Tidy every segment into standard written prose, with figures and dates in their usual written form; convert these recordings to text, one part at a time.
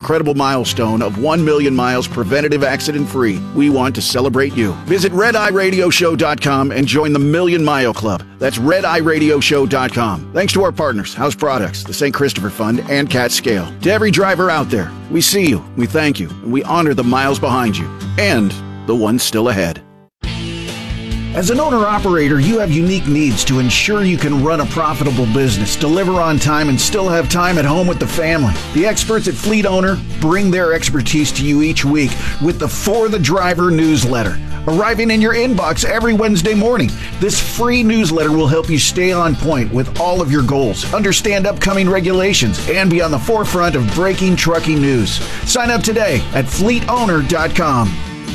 incredible milestone of 1 million miles preventative accident-free, we want to celebrate you. Visit RedEyeRadioShow.com and join the Million Mile Club. That's RedEyeRadioShow.com. Thanks to our partners, House Products, the St. Christopher Fund, and Cat Scale. To every driver out there, we see you, we thank you, and we honor the miles behind you, and the ones still ahead. As an owner-operator, you have unique needs to ensure you can run a profitable business, deliver on time, and still have time at home with the family. The experts at Fleet Owner bring their expertise to you each week with the For the Driver newsletter, arriving in your inbox every Wednesday morning. This free newsletter will help you stay on point with all of your goals, understand upcoming regulations, and be on the forefront of breaking trucking news. Sign up today at fleetowner.com.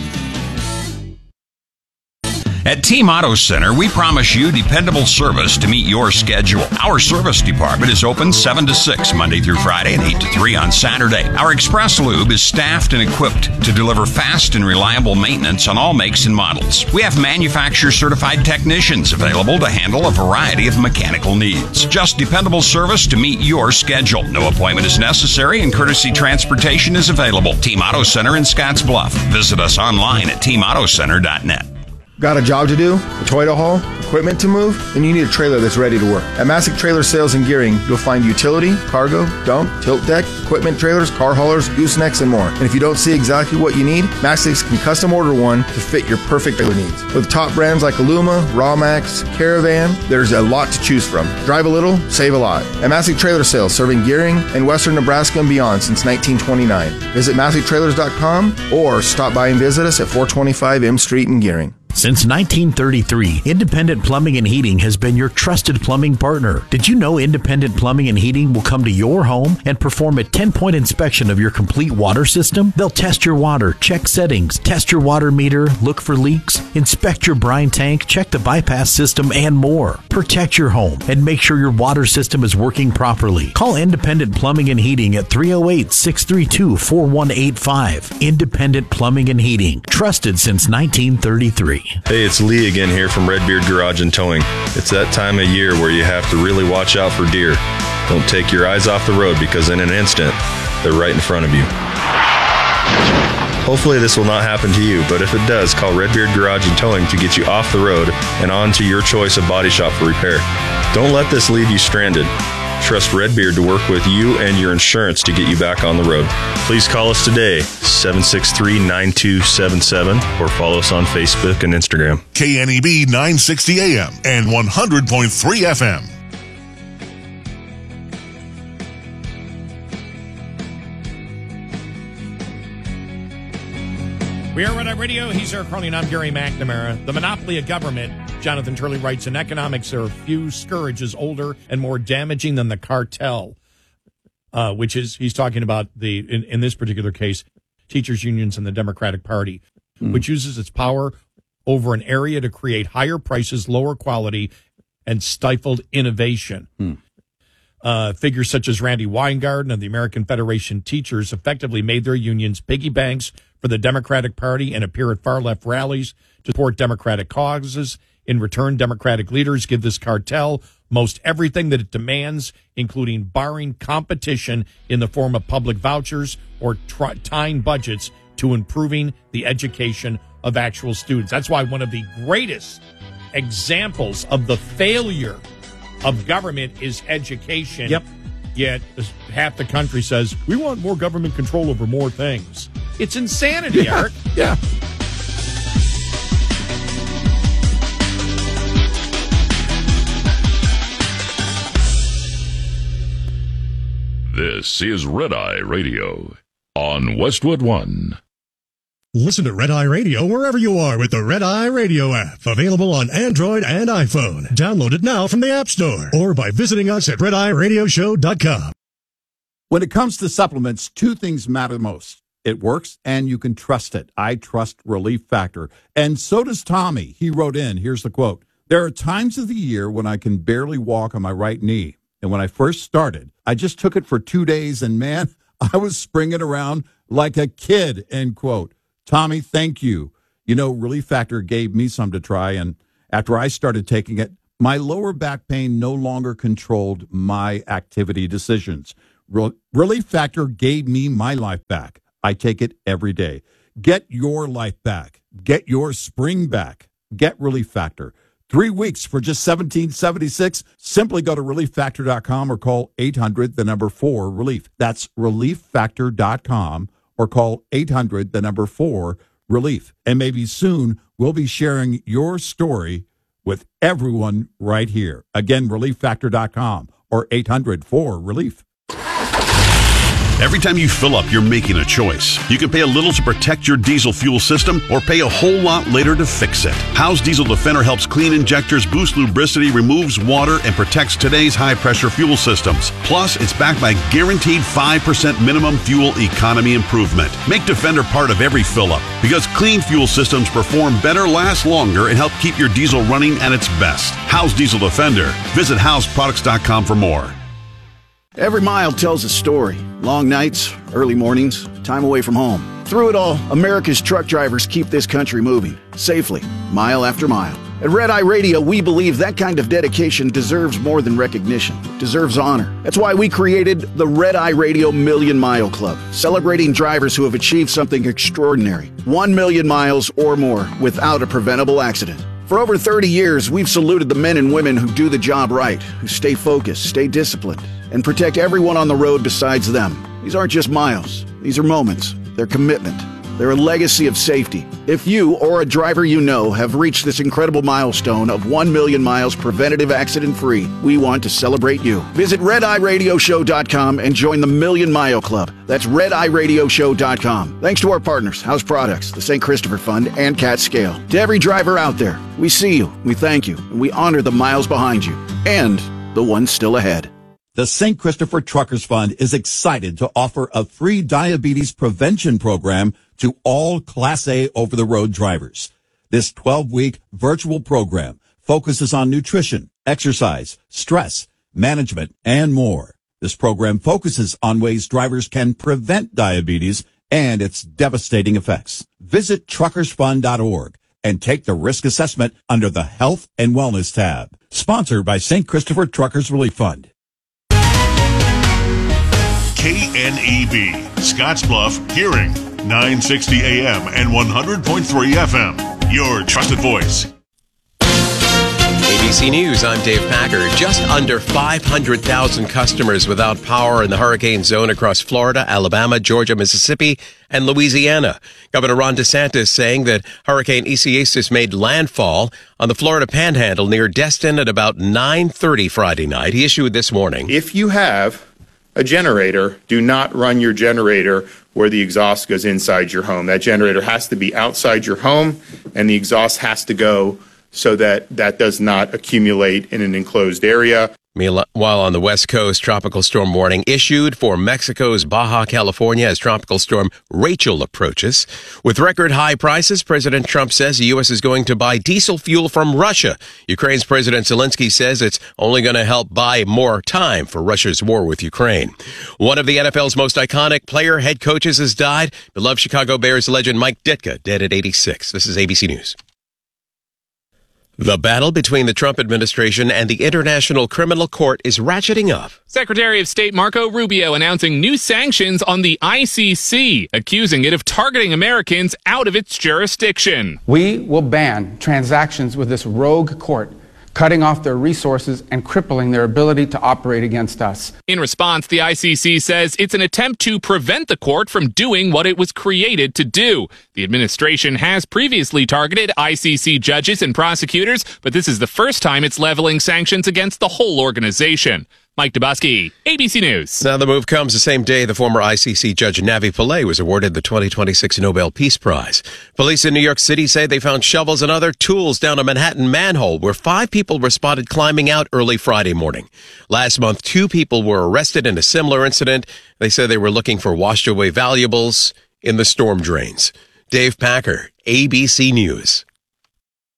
At Team Auto Center, we promise you dependable service to meet your schedule. Our service department is open 7 to 6 Monday through Friday and 8 to 3 on Saturday. Our Express Lube is staffed and equipped to deliver fast and reliable maintenance on all makes and models. We have manufacturer-certified technicians available to handle a variety of mechanical needs. Just dependable service to meet your schedule. No appointment is necessary and courtesy transportation is available. Team Auto Center in Scotts Bluff. Visit us online at teamautocenter.net. Got a job to do, a toy to haul, equipment to move? Then you need a trailer that's ready to work. At Masick Trailer Sales and Gearing, you'll find utility, cargo, dump, tilt deck, equipment trailers, car haulers, goosenecks, and more. And if you don't see exactly what you need, Masick can custom order one to fit your perfect trailer needs. With top brands like Aluma, Rawmax, Caravan, there's a lot to choose from. Drive a little, save a lot. At Masick Trailer Sales, serving Gearing and western Nebraska and beyond since 1929. Visit MassickTrailers.com or stop by and visit us at 425 M Street in Gearing. Since 1933, Independent Plumbing and Heating has been your trusted plumbing partner. Did you know Independent Plumbing and Heating will come to your home and perform a 10-point inspection of your complete water system? They'll test your water, check settings, test your water meter, look for leaks, inspect your brine tank, check the bypass system, and more. Protect your home and make sure your water system is working properly. Call Independent Plumbing and Heating at 308-632-4185. Independent Plumbing and Heating, trusted since 1933. Hey, it's Lee again here from Redbeard Garage and Towing. It's that time of year where you have to really watch out for deer. Don't take your eyes off the road because in an instant, they're right in front of you. Hopefully this will not happen to you, but if it does, call Redbeard Garage and Towing to get you off the road and on to your choice of body shop for repair. Don't let this leave you stranded. Trust Redbeard to work with you and your insurance to get you back on the road. Please call us today, 763-9277, or follow us on Facebook and Instagram. KNEB 960 AM and 100.3 FM. We are Red Eye Radio. He's Eric Carling. I'm Gary McNamara. The monopoly of government, Jonathan Turley writes, in economics, there are few scourges older and more damaging than the cartel, which is, he's talking about in this particular case, teachers' unions and the Democratic Party, which uses its power over an area to create higher prices, lower quality, and stifled innovation. Figures such as Randy Weingarten of the American Federation of Teachers effectively made their unions piggy banks for the Democratic Party and appear at far-left rallies to support Democratic causes. In return, Democratic leaders give this cartel most everything that it demands, including barring competition in the form of public vouchers or tying budgets to improving the education of actual students. That's why one of the greatest examples of the failure of government is education. Yep. Yet half the country says, we want more government control over more things. It's insanity, Eric. Yeah. This is Red Eye Radio on Westwood One. Listen to Red Eye Radio wherever you are with the Red Eye Radio app. Available on Android and iPhone. Download it now from the App Store or by visiting us at RedEyeRadioshow.com. When it comes to supplements, two things matter most. It works, and you can trust it. I trust Relief Factor. And so does Tommy. He wrote in, here's the quote. There are times of the year when I can barely walk on my right knee. And when I first started, I just took it for 2 days, and man, I was springing around like a kid, end quote. Tommy, thank you. You know, Relief Factor gave me some to try, and after I started taking it, my lower back pain no longer controlled my activity decisions. Relief Factor gave me my life back. I take it every day. Get your life back. Get your spring back. Get Relief Factor. 3 weeks for just $17.76. Simply go to relieffactor.com or call 800-4-RELIEF. That's relieffactor.com or call 800-4-RELIEF. And maybe soon we'll be sharing your story with everyone right here. Again, relieffactor.com or 800-4-RELIEF. Every time you fill up, you're making a choice. You can pay a little to protect your diesel fuel system or pay a whole lot later to fix it. Howe's Diesel Defender helps clean injectors, boost lubricity, removes water, and protects today's high-pressure fuel systems. Plus, it's backed by guaranteed 5% minimum fuel economy improvement. Make Defender part of every fill-up because clean fuel systems perform better, last longer, and help keep your diesel running at its best. Howe's Diesel Defender. Visit howsproducts.com for more. Every mile tells a story. Long nights, early mornings, time away from home. Through it all, America's truck drivers keep this country moving, safely, mile after mile. At Red Eye Radio, we believe that kind of dedication deserves more than recognition. It deserves honor. That's why we created the Red Eye Radio Million Mile Club, celebrating drivers who have achieved something extraordinary. 1 million miles or more without a preventable accident. For over 30 years, we've saluted the men and women who do the job right, who stay focused, stay disciplined, and protect everyone on the road besides them. These aren't just miles. These are moments. They're commitment. They're a legacy of safety. If you or a driver you know have reached this incredible milestone of 1 million miles preventative accident-free, we want to celebrate you. Visit RedEyeRadioShow.com and join the Million Mile Club. That's RedEyeRadioShow.com. Thanks to our partners, House Products, the St. Christopher Fund, and Cat Scale. To every driver out there, we see you, we thank you, and we honor the miles behind you and the ones still ahead. The St. Christopher Truckers Fund is excited to offer a free diabetes prevention program to all Class A over-the-road drivers. This 12-week virtual program focuses on nutrition, exercise, stress, management, and more. This program focuses on ways drivers can prevent diabetes and its devastating effects. Visit truckersfund.org and take the risk assessment under the Health and Wellness tab. Sponsored by St. Christopher Truckers Relief Fund. KNEB, Scottsbluff, Hearing, 960 AM and 100.3 FM. Your trusted voice. ABC News, I'm Dave Packer. Just under 500,000 customers without power in the hurricane zone across Florida, Alabama, Georgia, Mississippi, and Louisiana. Governor Ron DeSantis saying that Hurricane Isaias made landfall on the Florida Panhandle near Destin at about 9:30 Friday night. He issued this warning. If you have a generator, do not run your generator where the exhaust goes inside your home. That generator has to be outside your home, and the exhaust has to go so that that does not accumulate in an enclosed area. Meanwhile, on the West Coast, tropical storm warning issued for Mexico's Baja California as tropical storm Rachel approaches. With record high prices, President Trump says the U.S. is going to buy diesel fuel from Russia. Ukraine's President Zelensky says it's only going to help buy more time for Russia's war with Ukraine. One of the NFL's most iconic player head coaches has died. Beloved Chicago Bears legend Mike Ditka, dead at 86. This is ABC News. The battle between the Trump administration and the International Criminal Court is ratcheting up. Secretary of State Marco Rubio announcing new sanctions on the ICC, accusing it of targeting Americans out of its jurisdiction. We will ban transactions with this rogue court, cutting off their resources and crippling their ability to operate against us. In response, the ICC says it's an attempt to prevent the court from doing what it was created to do. The administration has previously targeted ICC judges and prosecutors, but this is the first time it's leveling sanctions against the whole organization. Mike Dubosky, ABC News. Now the move comes the same day the former ICC judge Navi Pillay was awarded the 2026 Nobel Peace Prize. Police in New York City say they found shovels and other tools down a Manhattan manhole where 5 people were spotted climbing out early Friday morning. Last month, 2 people were arrested in a similar incident. They said they were looking for washed away valuables in the storm drains. Dave Packer, ABC News.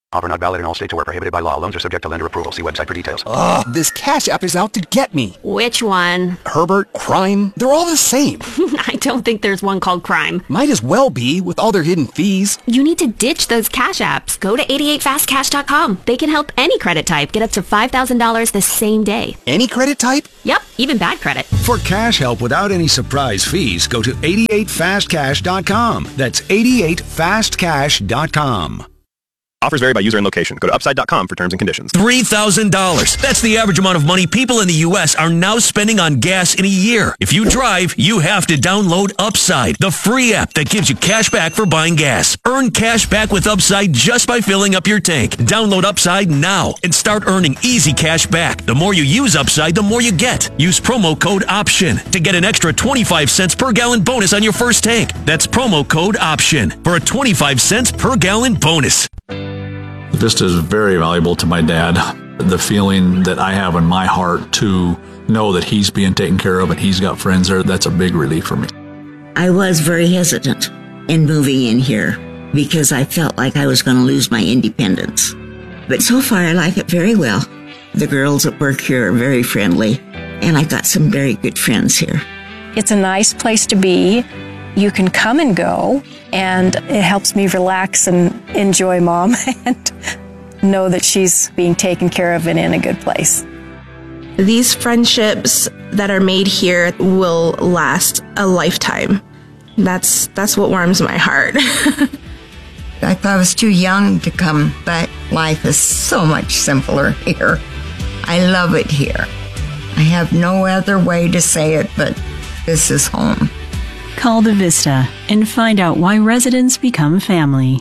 Offer not valid in all states or where prohibited by law. Loans are subject to lender approval. See website for details. Ugh, this Cash App is out to get me. Which one? Herbert, Crime, they're all the same. I don't think there's one called Crime. Might as well be, with all their hidden fees. You need to ditch those Cash Apps. Go to 88fastcash.com. They can help any credit type get up to $5,000 the same day. Any credit type? Yep, even bad credit. For cash help without any surprise fees, go to 88fastcash.com. That's 88fastcash.com. Offers vary by user and location. Go to upside.com for terms and conditions. $3,000. That's the average amount of money people in the U.S. are now spending on gas in a year. If you drive, you have to download Upside, the free app that gives you cash back for buying gas. Earn cash back with Upside just by filling up your tank. Download Upside now and start earning easy cash back. The more you use Upside, the more you get. Use promo code OPTION to get an extra 25 cents per gallon bonus on your first tank. That's promo code OPTION for a 25 cents per gallon bonus. Vista is very valuable to my dad. The feeling that I have in my heart to know that he's being taken care of and he's got friends there, that's a big relief for me. I was very hesitant in moving in here because I felt like I was going to lose my independence. But so far I like it very well. The girls at work here are very friendly, and I've got some very good friends here. It's a nice place to be. You can come and go, and it helps me relax and enjoy Mom and know that she's being taken care of and in a good place. These friendships that are made here will last a lifetime. That's what warms my heart. I thought I was too young to come, but life is so much simpler here. I love it here. I have no other way to say it, but this is home. Call the Vista and find out why residents become family.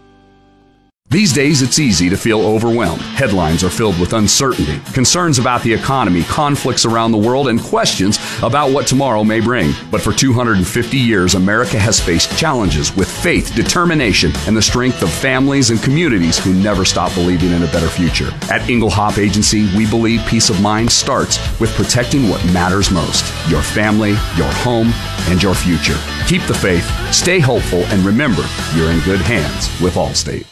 These days, it's easy to feel overwhelmed. Headlines are filled with uncertainty, concerns about the economy, conflicts around the world, and questions about what tomorrow may bring. But for 250 years, America has faced challenges with faith, determination, and the strength of families and communities who never stop believing in a better future. At Inglehop Agency, we believe peace of mind starts with protecting what matters most: your family, your home, and your future. Keep the faith, stay hopeful, and remember, you're in good hands with Allstate.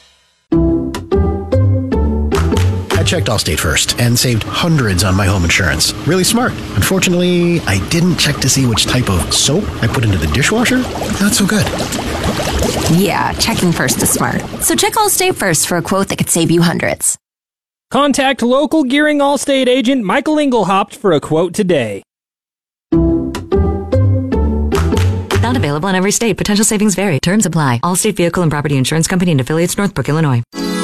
I checked Allstate first and saved hundreds on my home insurance. Really smart. Unfortunately, I didn't check to see which type of soap I put into the dishwasher. Not so good. Yeah, checking first is smart. So check Allstate first for a quote that could save you hundreds. Contact local Gearing Allstate agent Michael Inglehop for a quote today. Not available in every state. Potential savings vary. Terms apply. Allstate Vehicle and Property Insurance Company and affiliates, Northbrook, Illinois.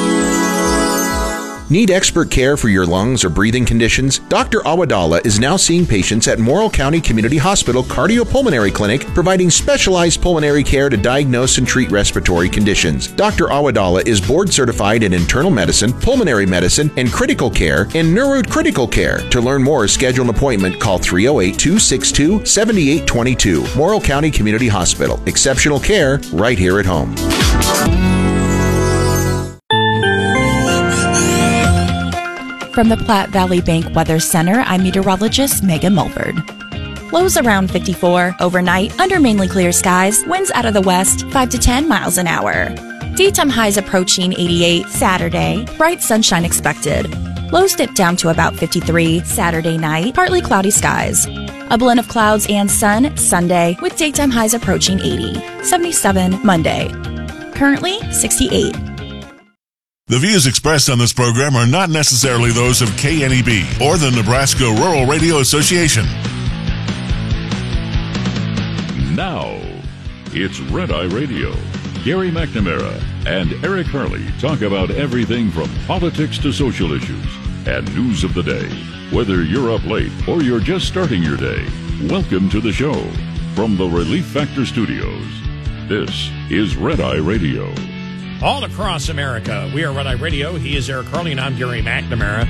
Need expert care for your lungs or breathing conditions? Dr. Awadallah is now seeing patients at Morrill County Community Hospital Cardiopulmonary Clinic, providing specialized pulmonary care to diagnose and treat respiratory conditions. Dr. Awadallah is board certified in internal medicine, pulmonary medicine, and critical care and neurocritical care. To learn more, schedule an appointment. Call 308-262-7822. Morrill County Community Hospital. Exceptional care right here at home. From the Platte Valley Bank Weather Center, I'm meteorologist Megan Mulford. Lows around 54. Overnight, under mainly clear skies. Winds out of the west, 5 to 10 miles an hour. Daytime highs approaching 88. Saturday, bright sunshine expected. Lows dip down to about 53. Saturday night, partly cloudy skies. A blend of clouds and sun Sunday, with daytime highs approaching 80. 77 Monday. Currently, 68. The views expressed on this program are not necessarily those of KNEB or the Nebraska Rural Radio Association. Now, it's Red Eye Radio. Gary McNamara and Eric Harley talk about everything from politics to social issues and news of the day. Whether you're up late or you're just starting your day, welcome to the show. From the Relief Factor Studios, this is Red Eye Radio. All across America, we are Red Eye Radio. He is Eric Harley, and I'm Gary McNamara.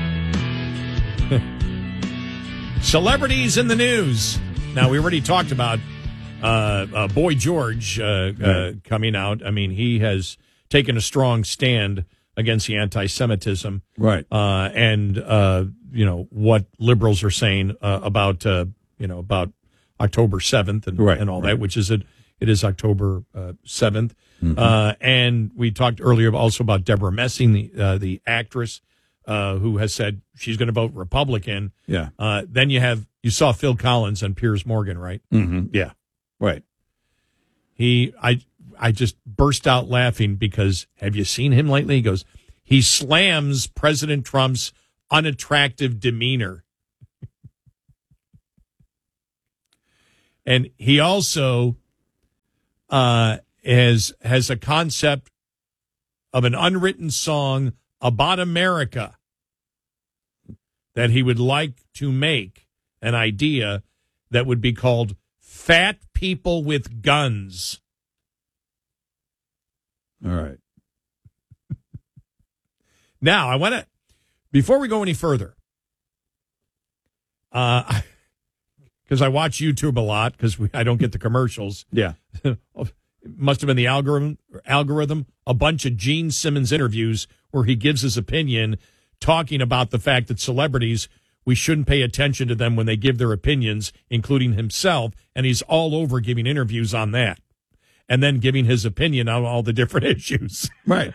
Celebrities in the news. Now, we already talked about Boy George coming out. I mean, he has taken a strong stand against the anti-Semitism. Right. And what liberals are saying about October 7th and all that, which is It is October 7th. And we talked earlier also about Deborah Messing, the actress, who has said she's going to vote Republican. Yeah. Then you saw Phil Collins and Piers Morgan, right? Mm-hmm. Yeah. Right. I just burst out laughing because have you seen him lately? He goes, he slams President Trump's unattractive demeanor. And he also has a concept of an unwritten song about America that he would like to make an idea that would be called Fat People with Guns. All right. Now, I want to, before we go any further, because I watch YouTube a lot because I don't get the commercials. Yeah. It must have been the algorithm, a bunch of Gene Simmons interviews where he gives his opinion talking about the fact that celebrities, we shouldn't pay attention to them when they give their opinions, including himself. And he's all over giving interviews on that and then giving his opinion on all the different issues. Right.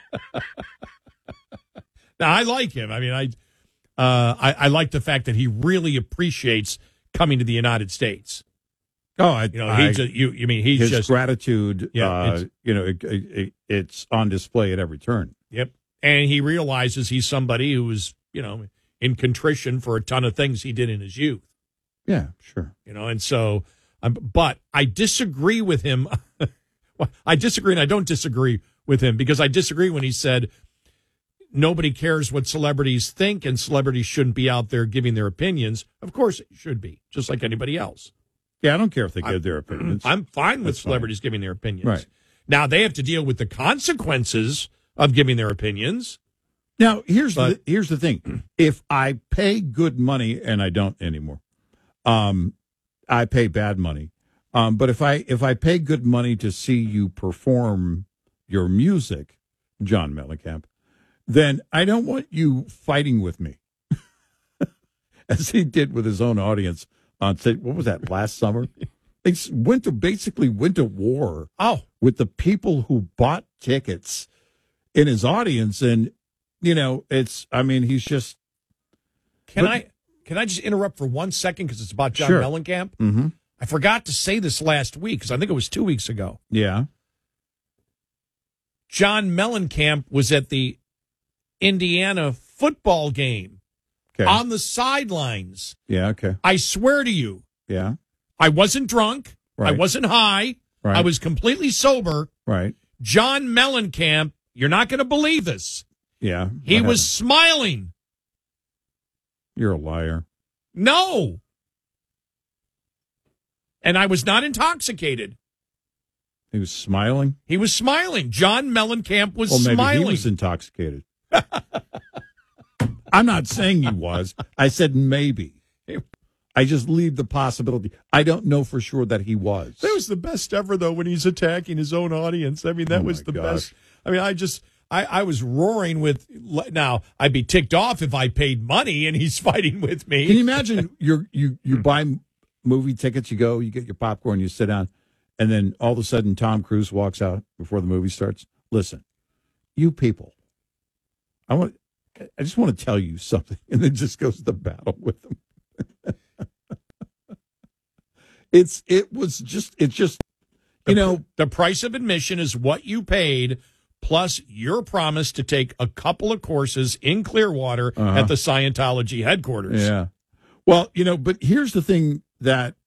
Now, I like him. I mean, I like the fact that he really appreciates coming to the United States. Oh, he's his gratitude. Yeah, it's on display at every turn. Yep, and he realizes he's somebody who was, in contrition for a ton of things he did in his youth. Yeah, sure. And so, but I disagree with him. I disagree, and I don't disagree with him because I disagree when he said nobody cares what celebrities think and celebrities shouldn't be out there giving their opinions. Of course it should be, just like anybody else. Yeah, I don't care if they give their opinions. I'm fine with celebrities giving their opinions. Right. Now, they have to deal with the consequences of giving their opinions. Now, here's the thing. If I pay good money, and I don't anymore, I pay bad money. But if I pay good money to see you perform your music, John Mellencamp, then I don't want you fighting with me, as he did with his own audience on, what was that, last summer? They basically went to war with the people who bought tickets in his audience. And, he's just... Can I just interrupt for 1 second because it's about John Mellencamp? Mm-hmm. I forgot to say this last week because I think it was 2 weeks ago. Yeah. John Mellencamp was at the Indiana football game on the sidelines. Yeah, okay. I swear to you. Yeah. I wasn't drunk. Right. I wasn't high. Right. I was completely sober. Right. John Mellencamp, you're not going to believe this. Yeah. He was smiling. You're a liar. No. And I was not intoxicated. He was smiling? He was smiling. John Mellencamp was maybe smiling. He was intoxicated. I'm not saying he was. I said maybe. I just leave the possibility. I don't know for sure that he was. That was the best ever, though, when he's attacking his own audience. I mean, that was the best. I mean, I was roaring with. Now, I'd be ticked off if I paid money and he's fighting with me. Can you imagine? You buy movie tickets, you go, you get your popcorn, you sit down, and then all of a sudden Tom Cruise walks out before the movie starts. Listen, you people, I just want to tell you something, and then just goes to battle with them. It's just the price of admission is what you paid plus your promise to take a couple of courses in Clearwater at the Scientology headquarters. Yeah. Well, but here's the thing that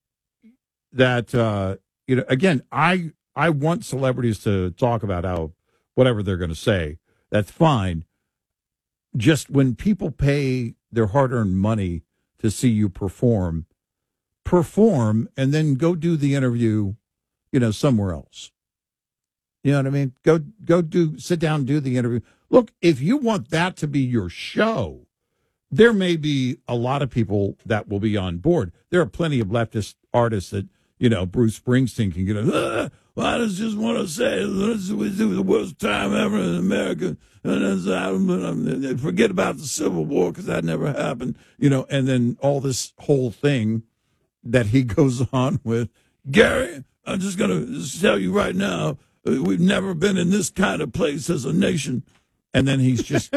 again, I want celebrities to talk about how whatever they're going to say. That's fine. Just when people pay their hard-earned money to see you perform, and then go do the interview, somewhere else. You know what I mean? Sit down and do the interview. Look, if you want that to be your show, there may be a lot of people that will be on board. There are plenty of leftist artists that, Bruce Springsteen can get I just want to say this was the worst time ever in America. And forget about the Civil War because that never happened. And then all this whole thing that he goes on with, Gary, I'm just going to tell you right now, we've never been in this kind of place as a nation. And then he's just...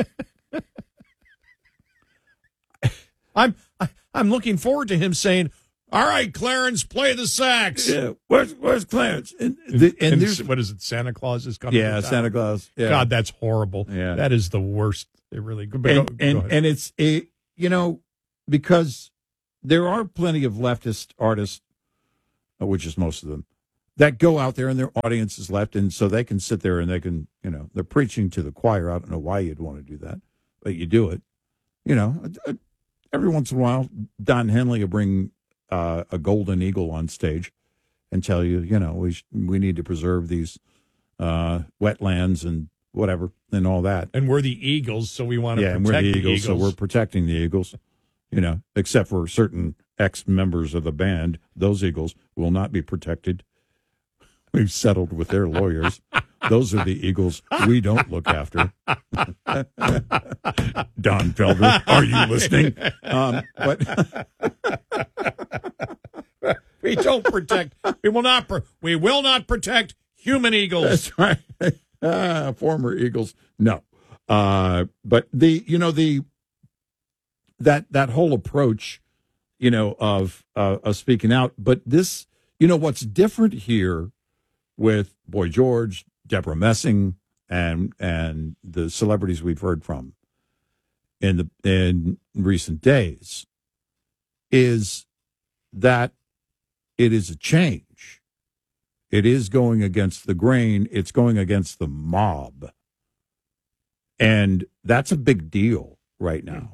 I'm looking forward to him saying, all right, Clarence, play the sax. Yeah, where's Clarence? And what is it, Santa Claus is coming? Yeah, Santa Claus. Yeah. God, that's horrible. Yeah. That is the worst. It really... Go And it's, because there are plenty of leftist artists, which is most of them, that go out there and their audience is left, and so they can sit there and they can, they're preaching to the choir. I don't know why you'd want to do that, but you do it. Every once in a while, Don Henley will bring a golden eagle on stage and tell you, we need to preserve these wetlands and whatever and all that. And we're the Eagles, so we want to protect and we're the Eagles, Eagles. So we're protecting the Eagles, except for certain ex-members of the band. Those Eagles will not be protected. We've settled with their lawyers. Those are the Eagles we don't look after. Don Felder, are you listening? We don't protect. We will not protect human eagles. That's right. Former Eagles. No. But that whole approach, of speaking out. But this, what's different here with Boy George, Deborah Messing, and the celebrities we've heard from in recent days is that it is a change. It is going against the grain. It's going against the mob. And that's a big deal right now.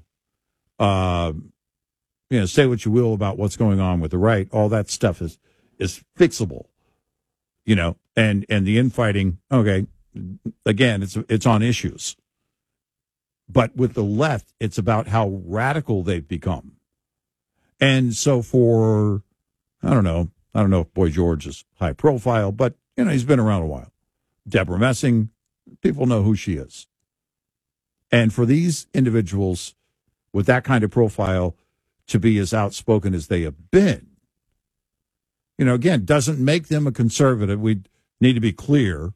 Say what you will about what's going on with the right. All that stuff is fixable. And the infighting, okay, again, it's on issues. But with the left, it's about how radical they've become. And so I don't know if Boy George is high profile, but, he's been around a while. Deborah Messing, people know who she is. And for these individuals with that kind of profile to be as outspoken as they have been, again, doesn't make them a conservative. We need to be clear.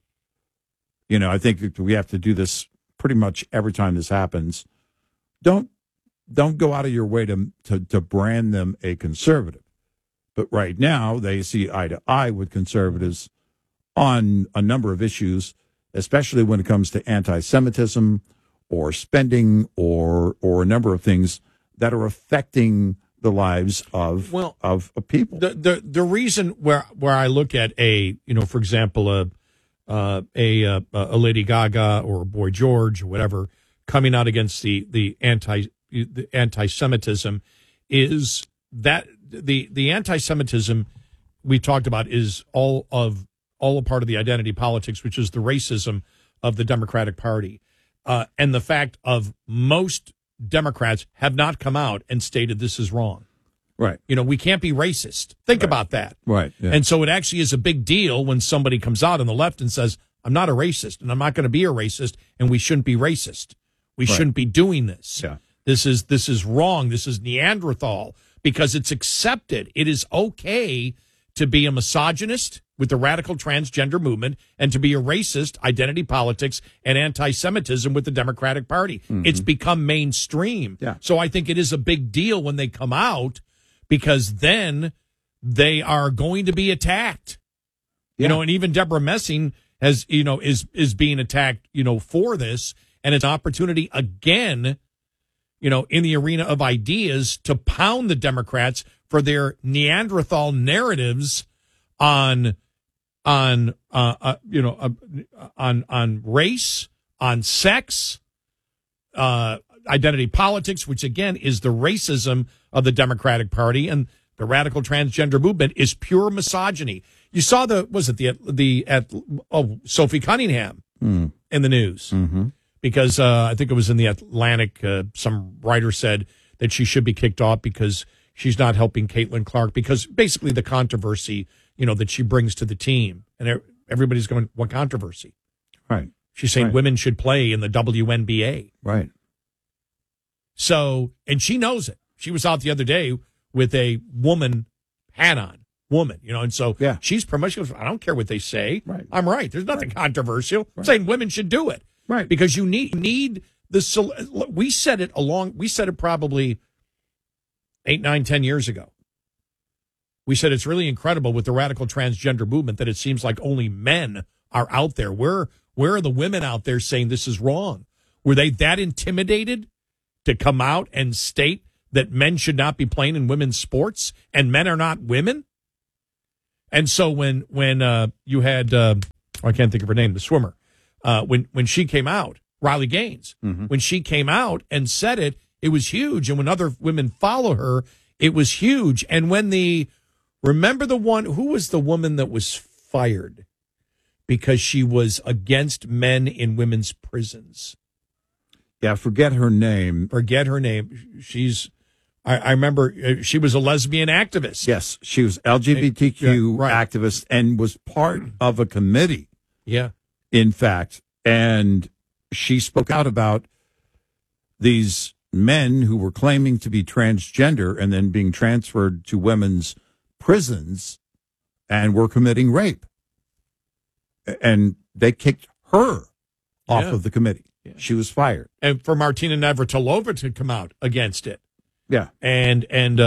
I think we have to do this pretty much every time this happens. Don't go out of your way to brand them a conservative. But right now, they see eye to eye with conservatives on a number of issues, especially when it comes to anti-Semitism or spending or a number of things that are affecting the lives of people. The reason where I look at for example, a Lady Gaga or a Boy George or whatever coming out against the anti-Semitism is that the anti-Semitism we talked about is all a part of the identity politics, which is the racism of the Democratic Party, and the fact of most Democrats have not come out and stated this is wrong. Right. We can't be racist. Think about that. Right. Yeah. And so it actually is a big deal when somebody comes out on the left and says, I'm not a racist and I'm not going to be a racist and we shouldn't be racist. We shouldn't be doing this. Yeah. This is wrong. This is Neanderthal because it's accepted. It is okay to be a misogynist with the radical transgender movement and to be a racist, identity politics, and anti-Semitism with the Democratic Party. Mm-hmm. It's become mainstream. Yeah. So I think it is a big deal when they come out because then they are going to be attacked. Yeah. And even Deborah Messing has, is being attacked, for this. And it's an opportunity again, in the arena of ideas to pound the Democrats for their Neanderthal narratives on race, on sex, identity politics, which again is the racism of the Democratic Party, and the radical transgender movement is pure misogyny. You saw Sophie Cunningham in the news because I think it was in the Atlantic. Some writer said that she should be kicked off because she's not helping Caitlin Clark because basically the controversy, that she brings to the team. And everybody's going, what controversy? Right. She's saying women should play in the WNBA. Right. So, and she knows it. She was out the other day with a woman hat on. woman, and so she's promoting. She goes, I don't care what they say. Right. I'm right. There's nothing controversial. I'm saying women should do it. Right. Because you need the, we said it probably 8, 9, 10 years ago. We said it's really incredible with the radical transgender movement that it seems like only men are out there. Where are the women out there saying this is wrong? Were they that intimidated to come out and state that men should not be playing in women's sports and men are not women? And so when you had, I can't think of her name, the swimmer, when she came out, Riley Gaines, when she came out and said it, it was huge. And when other women follow her, it was huge. And when remember who was the woman that was fired because she was against men in women's prisons? Yeah, forget her name. I remember she was a lesbian activist. Yes, she was LGBTQ activist and was part of a committee. Yeah. In fact, and she spoke out about these men who were claiming to be transgender and then being transferred to women's prisons and were committing rape. And they kicked her off of the committee. Yeah. She was fired. And for Martina Navratilova to come out against it. Yeah. And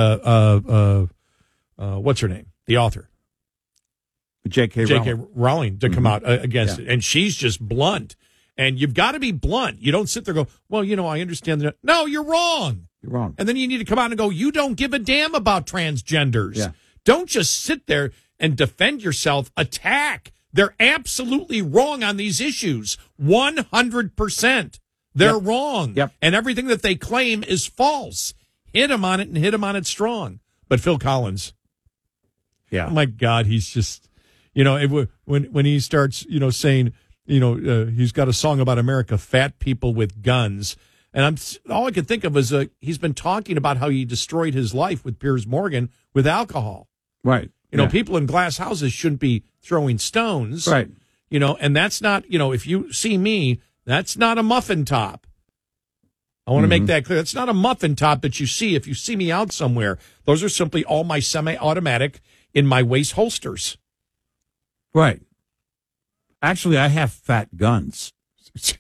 what's her name? The author. J.K. Rowling to come out against it. And she's just blunt. And you've got to be blunt. You don't sit there and go, well, I understand that. No, you're wrong. You're wrong. And then you need to come out and go, you don't give a damn about transgenders. Yeah. Don't just sit there and defend yourself. Attack. They're absolutely wrong on these issues. 100%. They're wrong. Yep. And everything that they claim is false. Hit them on it and hit them on it strong. But Phil Collins. Yeah. Oh, my God. He's just, when he starts, saying, he's got a song about America, fat people with guns. And all I could think of was he's been talking about how he destroyed his life with Piers Morgan with alcohol. Right. People in glass houses shouldn't be throwing stones. Right. And that's not, if you see me, that's not a muffin top. I want to make that clear. That's not a muffin top that you see if you see me out somewhere. Those are simply all my semi-automatic in my waist holsters. Right. Actually, I have fat guns. It's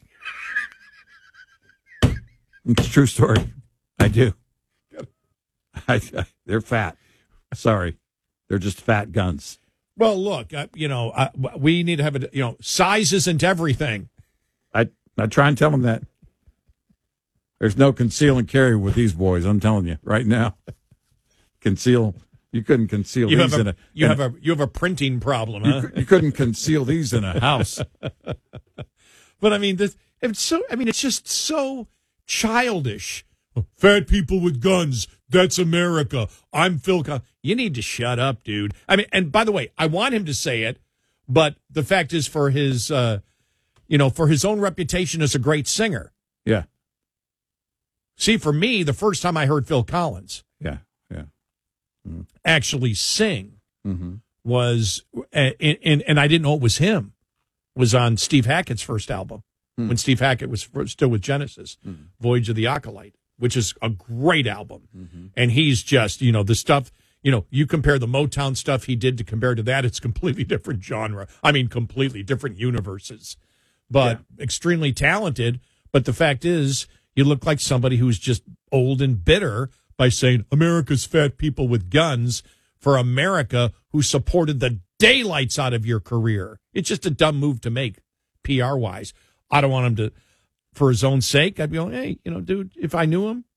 a true story. I do. They're fat. Sorry. They're just fat guns. Well, look, we need to have size isn't everything. I try and tell them that. There's no conceal and carry with these boys. I'm telling you right now. You couldn't conceal these in a. You have a printing problem, huh? You couldn't conceal these in a house. But I mean, it's just so childish. Fat people with guns. That's America. I'm Phil Collins. You need to shut up, dude. I mean, and by the way, I want him to say it, but the fact is, for his, for his own reputation as a great singer. Yeah. See, for me, the first time I heard Phil Collins, actually sing, was, and I didn't know it was him, was on Steve Hackett's first album when Steve Hackett was still with Genesis, Voyage of the Acolyte, which is a great album. And he's just, the stuff, you compare the Motown stuff he did to compare to that, it's completely different genre. I mean, completely different universes, but extremely talented. But the fact is, you look like somebody who's just old and bitter by saying America's fat people with guns for America who supported the daylights out of your career. It's just a dumb move to make, PR-wise. I don't want him to, for his own sake, I'd be going, hey, dude, if I knew him,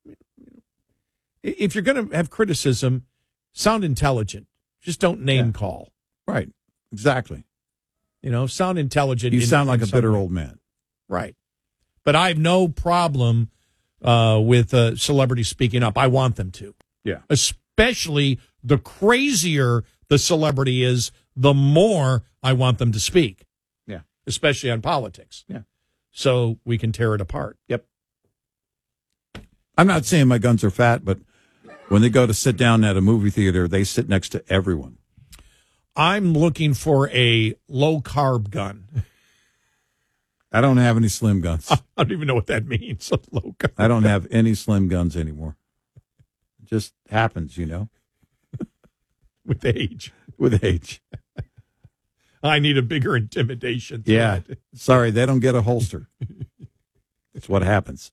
if you're going to have criticism, sound intelligent. Just don't name call. Right. Exactly. Sound intelligent. You sound like a bitter old man. Right. But I have no problem with celebrities speaking up. I want them to. Yeah. Especially the crazier the celebrity is, the more I want them to speak. Yeah. Especially on politics. Yeah. So we can tear it apart. Yep. I'm not saying my guns are fat, but when they go to sit down at a movie theater, they sit next to everyone. I'm looking for a low-carb gun. I don't have any slim guns. I don't even know what that means. Low carb. I don't have any slim guns anymore. It just happens, With age. With age. I need a bigger intimidation. Yeah. Sorry, they don't get a holster. That's what happens.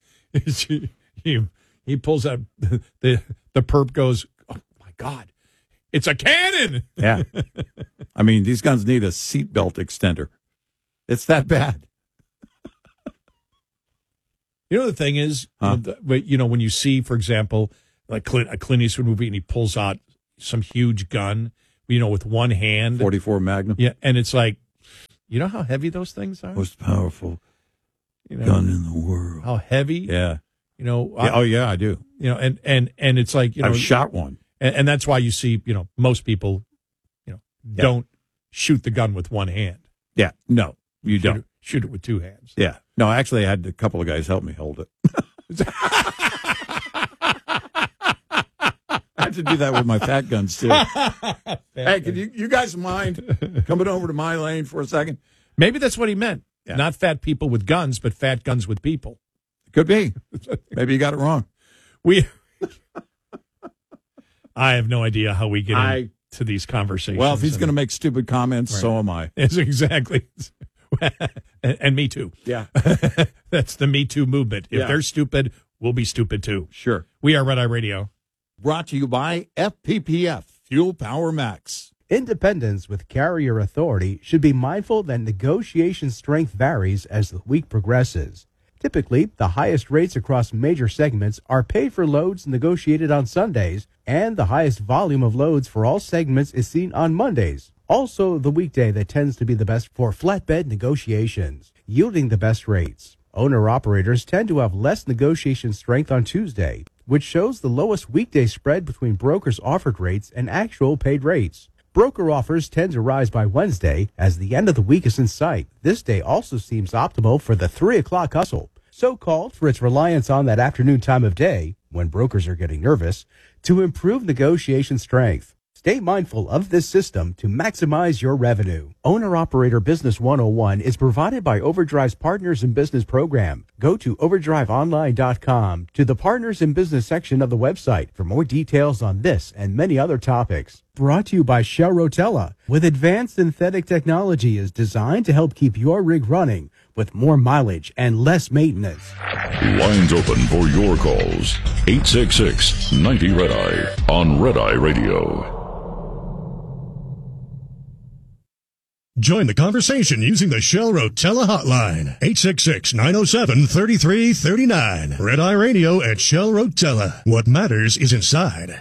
He pulls out, the perp goes, oh, my God, it's a cannon. Yeah. I mean, these guns need a seatbelt extender. It's that bad. You know, the thing is, when you see, for example, like a Clint Eastwood movie and he pulls out some huge gun, with one hand. 44 Magnum. Yeah, and it's like, you know how heavy those things are? Most powerful gun in the world. How heavy? Yeah. I do. And it's like, I've shot one. And that's why you see, most people, don't shoot the gun with one hand. Yeah. No, you don't. Shoot it with two hands. Yeah. No, actually, I had a couple of guys help me hold it. I had to do that with my fat guns, too. Hey, can you guys mind coming over to my lane for a second? Maybe that's what he meant. Yeah. Not fat people with guns, but fat guns with people. Could be. Maybe you got it wrong. I have no idea how we get into these conversations. Well, if he's going to make stupid comments, right. So am I. Yes, exactly. and me too. Yeah. That's the Me Too movement. If they're stupid, we'll be stupid too. Sure. We are Red Eye Radio. Brought to you by FPPF, Fuel Power Max. Independents with carrier authority should be mindful that negotiation strength varies as the week progresses. Typically, the highest rates across major segments are paid for loads negotiated on Sundays, and the highest volume of loads for all segments is seen on Mondays. Also, the weekday that tends to be the best for flatbed negotiations, yielding the best rates. Owner-operators tend to have less negotiation strength on Tuesday, which shows the lowest weekday spread between brokers' offered rates and actual paid rates. Broker offers tend to rise by Wednesday as the end of the week is in sight. This day also seems optimal for the 3 o'clock hustle, so-called for its reliance on that afternoon time of day, when brokers are getting nervous, to improve negotiation strength. Stay mindful of this system to maximize your revenue. Owner-Operator Business 101 is provided by Overdrive's Partners in Business program. Go to overdriveonline.com to the Partners in Business section of the website for more details on this and many other topics. Brought to you by Shell Rotella, with advanced synthetic technology is designed to help keep your rig running with more mileage and less maintenance. Lines open for your calls. 866-90-RED-EYE on Red Eye Radio. Join the conversation using the Shell Rotella hotline, 866-907-3339. Red Eye Radio at Shell Rotella. What matters is inside.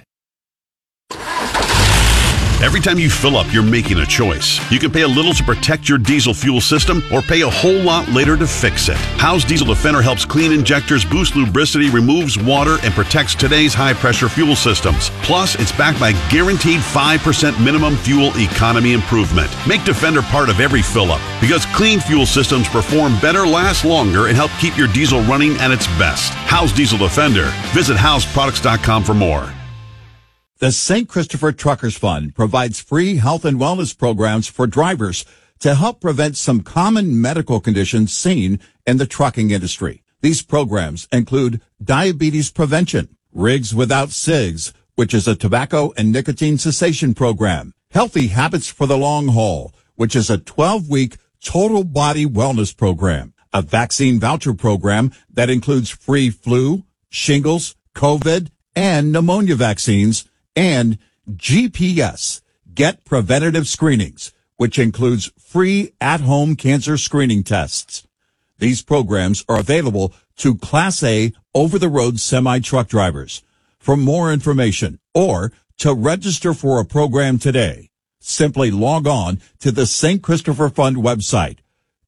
Every time you fill up, you're making a choice. You can pay a little to protect your diesel fuel system or pay a whole lot later to fix it. Howe's Diesel Defender helps clean injectors, boost lubricity, removes water, and protects today's high-pressure fuel systems. Plus, it's backed by guaranteed 5% minimum fuel economy improvement. Make Defender part of every fill-up because clean fuel systems perform better, last longer, and help keep your diesel running at its best. Howe's Diesel Defender. Visit howsproducts.com for more. The St. Christopher Truckers Fund provides free health and wellness programs for drivers to help prevent some common medical conditions seen in the trucking industry. These programs include diabetes prevention, Rigs Without Cigs, which is a tobacco and nicotine cessation program, Healthy Habits for the Long Haul, which is a 12-week total body wellness program, a vaccine voucher program that includes free flu, shingles, COVID, and pneumonia vaccines, and GPS, Get Preventative Screenings, which includes free at-home cancer screening tests. These programs are available to Class A over-the-road semi-truck drivers. For more information or to register for a program today, simply log on to the St. Christopher Fund website,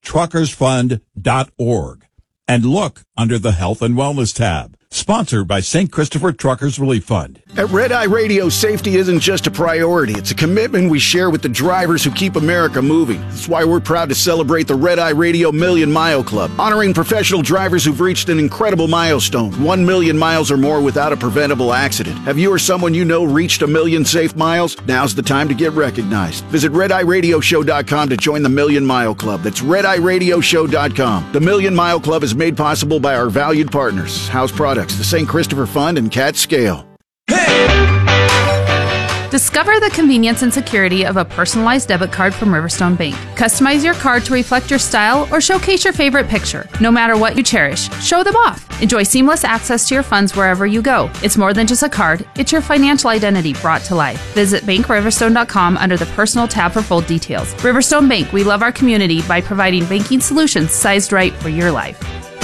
truckersfund.org, and look under the Health and Wellness tab. Sponsored by St. Christopher Truckers Relief Fund. At Red Eye Radio, safety isn't just a priority. It's a commitment we share with the drivers who keep America moving. That's why we're proud to celebrate the Red Eye Radio Million Mile Club, honoring professional drivers who've reached an incredible milestone, 1 million miles or more without a preventable accident. Have you or someone you know reached 1 million safe miles? Now's the time to get recognized. Visit RedEyeRadioShow.com to join the Million Mile Club. That's RedEyeRadioShow.com. The Million Mile Club is made possible by our valued partners, House Products, the St. Christopher Fund, and Cat Scale. Discover the convenience and security of a personalized debit card from Riverstone Bank. Customize your card to reflect your style or showcase your favorite picture. No matter what you cherish, show them off. Enjoy seamless access to your funds wherever you go. It's more than just a card, it's your financial identity brought to life. Visit BankRiverstone.com under the Personal tab for full details. Riverstone Bank, we love our community by providing banking solutions sized right for your life.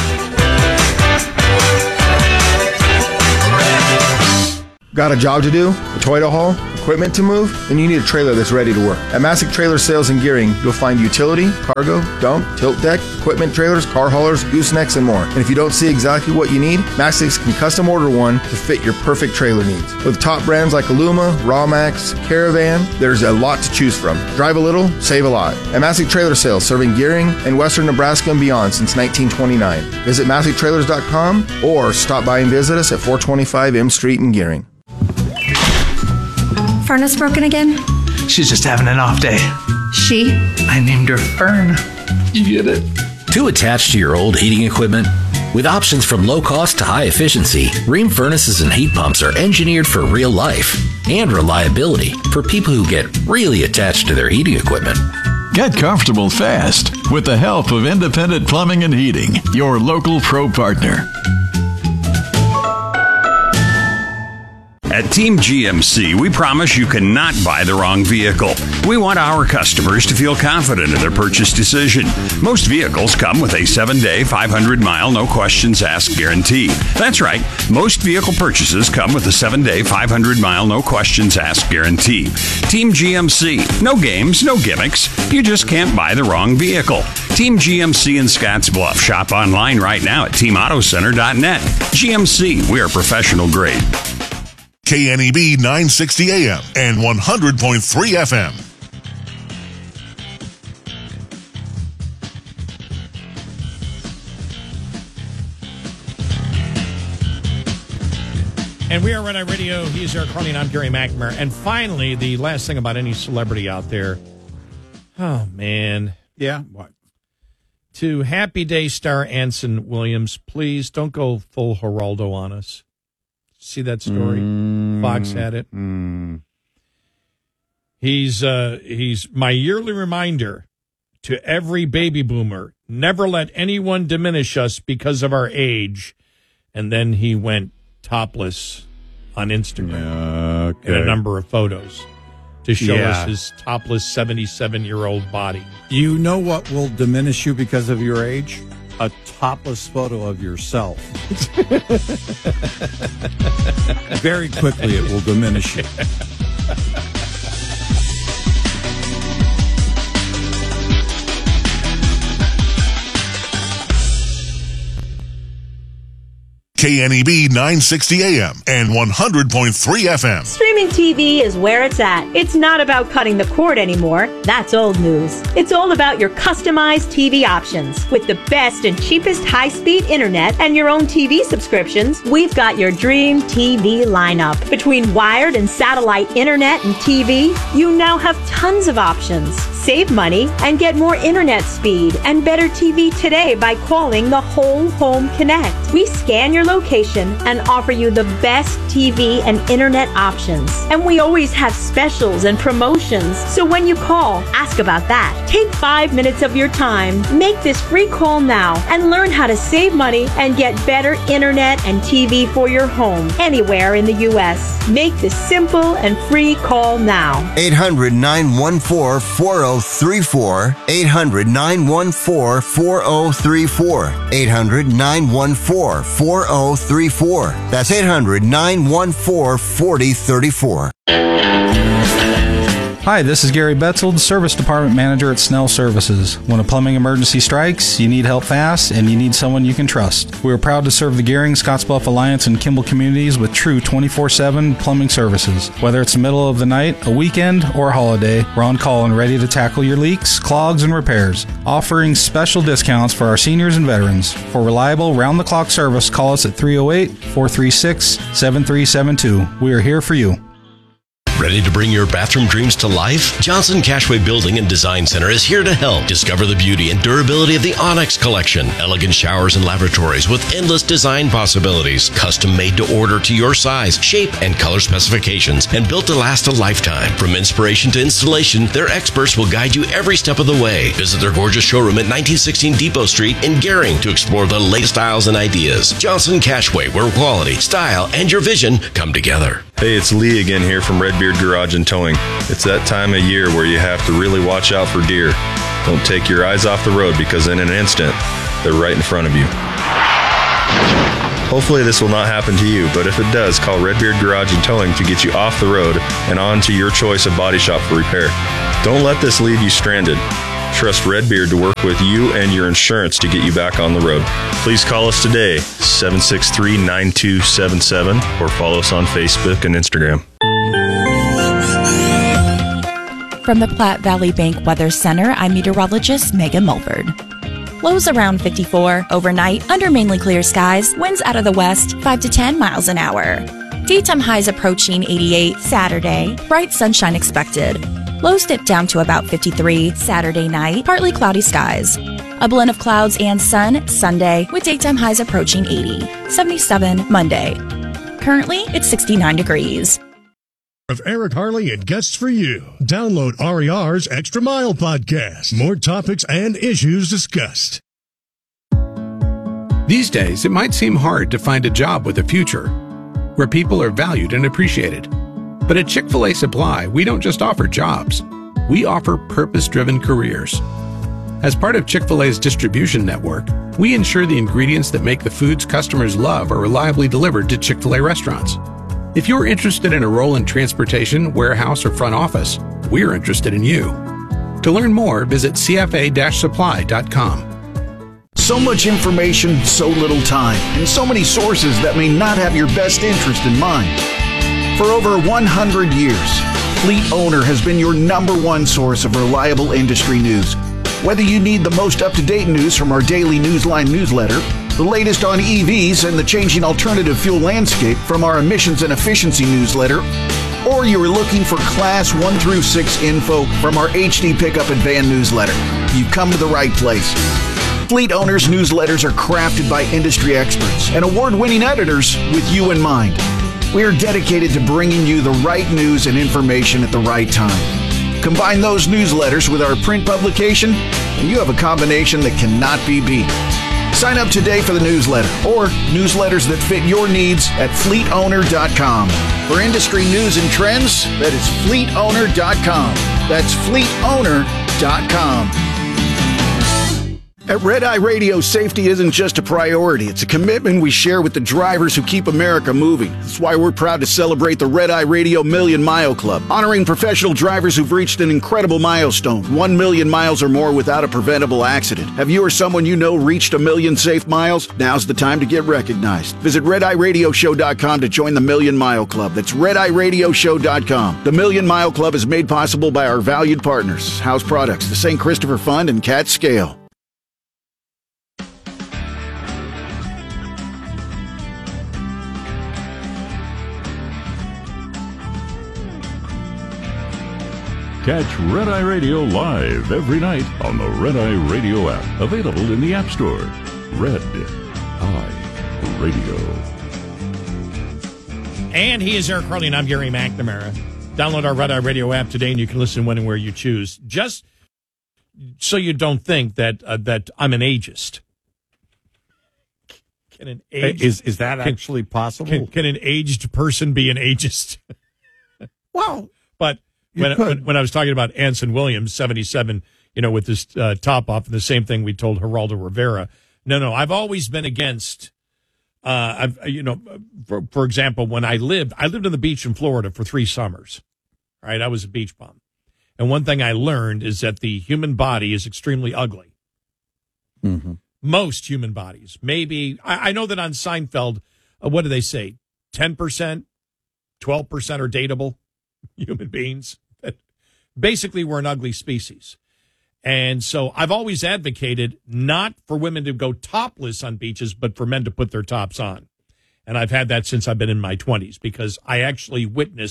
Got a job to do? A toy to haul? Equipment to move? Then you need a trailer that's ready to work. At Masick Trailer Sales and Gearing, you'll find utility, cargo, dump, tilt deck, equipment trailers, car haulers, goosenecks, and more. And if you don't see exactly what you need, Masick can custom order one to fit your perfect trailer needs. With top brands like Aluma, Rawmax, Caravan, there's a lot to choose from. Drive a little, save a lot. At Masick Trailer Sales, serving Gearing and western Nebraska and beyond since 1929. Visit MassickTrailers.com or stop by and visit us at 425 M Street in Gearing. Furnace broken again? She's just having an off day. She? I named her Fern. You get it? Too attached to your old heating equipment? With options from low cost to high efficiency, Rheem furnaces and heat pumps are engineered for real life and reliability for people who get really attached to their heating equipment. Get comfortable fast with the help of Independent Plumbing and Heating, your local pro partner. At Team GMC, we promise you cannot buy the wrong vehicle. We want our customers to feel confident in their purchase decision. Most vehicles come with a 7-day, 500-mile, no-questions-asked guarantee. That's right. Most vehicle purchases come with a 7-day, 500-mile, no-questions-asked guarantee. Team GMC. No games, no gimmicks. You just can't buy the wrong vehicle. Team GMC in Scottsbluff. Shop online right now at teamautocenter.net. GMC. We are professional grade. KNEB 960 AM and 100.3 FM. And we are Red Eye Radio. He's Eric Carney, and I'm Gary McNamara. And finally, the last thing about any celebrity out there. Oh, man. Yeah, what? To Happy Day star Anson Williams, please don't go full Geraldo on us. See that story? Fox had it. He's my yearly reminder to every baby boomer, never let anyone diminish us because of our age. And then he went topless on Instagram in a number of photos to show us his topless 77-year-old body. You know what will diminish you because of your age? A topless photo of yourself. Very quickly it will diminish you. KNEB 960 AM and 100.3 FM. Streaming TV is where it's at. It's not about cutting the cord anymore. That's old news. It's all about your customized TV options. With the best and cheapest high-speed internet and your own TV subscriptions, we've got your dream TV lineup. Between wired and satellite internet and TV, you now have tons of options. Save money and get more internet speed and better TV today by calling the Whole Home Connect. We scan your location and offer you the best TV and internet options. And we always have specials and promotions. So when you call, ask about that. Take 5 minutes of your time. Make this free call now and learn how to save money and get better internet and TV for your home anywhere in the U.S. Make this simple and free call now. 800-914-4034. 800-914-4034. 800-914-4034. That's 800-914-4034. Hi, this is Gary Betzold, Service Department Manager at Snell Services. When a plumbing emergency strikes, you need help fast, and you need someone you can trust. We are proud to serve the Gearing, Scottsbluff Alliance, and Kimball communities with true 24/7 plumbing services. Whether it's the middle of the night, a weekend, or a holiday, we're on call and ready to tackle your leaks, clogs, and repairs. Offering special discounts for our seniors and veterans. For reliable, round-the-clock service, call us at 308-436-7372. We are here for you. Ready to bring your bathroom dreams to life? Johnson Cashway Building and Design Center is here to help. Discover the beauty and durability of the Onyx Collection. Elegant showers and lavatories with endless design possibilities. Custom made to order to your size, shape, and color specifications, and built to last a lifetime. From inspiration to installation, their experts will guide you every step of the way. Visit their gorgeous showroom at 1916 Depot Street in Gering to explore the latest styles and ideas. Johnson Cashway, where quality, style, and your vision come together. Hey, it's Lee again here from Redbeard Garage and Towing. It's that time of year where you have to really watch out for deer. Don't take your eyes off the road because in an instant, they're right in front of you. Hopefully this will not happen to you, but if it does, call Redbeard Garage and Towing to get you off the road and on to your choice of body shop for repair. Don't let this leave you stranded. Trust Redbeard to work with you and your insurance to get you back on the road. Please call us today, 763-9277, or follow us on Facebook and Instagram. From the Platte Valley Bank Weather Center, I'm meteorologist Megan Mulford. Lows around 54. Overnight, under mainly clear skies. Winds out of the west, 5 to 10 miles an hour. Daytime highs approaching 88. Saturday, bright sunshine expected. Lows dip down to about 53. Saturday night, partly cloudy skies. A blend of clouds and sun Sunday, with daytime highs approaching 80. 77 Monday. Currently, it's 69 degrees. Of Eric Harley and guests for you. Download RER's Extra Mile podcast. More topics and issues discussed. These days, it might seem hard to find a job with a future where people are valued and appreciated. But at Chick-fil-A Supply, we don't just offer jobs. We offer purpose-driven careers. As part of Chick-fil-A's distribution network, we ensure the ingredients that make the foods customers love are reliably delivered to Chick-fil-A restaurants. If you're interested in a role in transportation, warehouse, or front office, we're interested in you. To learn more, visit cfa-supply.com. So much information, so little time, and so many sources that may not have your best interest in mind. For over 100 years, Fleet Owner has been your #1 source of reliable industry news. Whether you need the most up-to-date news from our daily Newsline newsletter, the latest on EVs and the changing alternative fuel landscape from our emissions and efficiency newsletter, or you are looking for Class 1 through 6 info from our HD Pickup and Van newsletter, you've come to the right place. Fleet Owners newsletters are crafted by industry experts and award-winning editors with you in mind. We are dedicated to bringing you the right news and information at the right time. Combine those newsletters with our print publication, and you have a combination that cannot be beat. Sign up today for the newsletter or newsletters that fit your needs at fleetowner.com. For industry news and trends, that is fleetowner.com. That's fleetowner.com. At Red Eye Radio, safety isn't just a priority. It's a commitment we share with the drivers who keep America moving. That's why we're proud to celebrate the Red Eye Radio Million Mile Club, honoring professional drivers who've reached an incredible milestone, 1 million miles or more without a preventable accident. Have you or someone you know reached 1 million safe miles? Now's the time to get recognized. Visit RedEyeRadioShow.com to join the Million Mile Club. That's RedEyeRadioShow.com. The Million Mile Club is made possible by our valued partners, House Products, the St. Christopher Fund, and Cat Scale. Catch Red Eye Radio live every night on the Red Eye Radio app. Available in the App Store. Red Eye Radio. And he is Eric Harley, and I'm Gary McNamara. Download our Red Eye Radio app today, and you can listen when and where you choose. Just so you don't think that that I'm an ageist. Can an aged, is that actually possible? Can an aged person be an ageist? Well, but when I was talking about Anson Williams, 77, with this top off, and the same thing we told Geraldo Rivera. No, I've always been against. For example, when I lived on the beach in Florida for 3 summers. Right, I was a beach bum, and one thing I learned is that the human body is extremely ugly. Mm-hmm. Most human bodies, maybe I know that on Seinfeld, what do they say? 10%, 12% are dateable human beings. Basically, we're an ugly species. And so I've always advocated not for women to go topless on beaches, but for men to put their tops on. And I've had that since I've been in my 20s, because I actually witnessed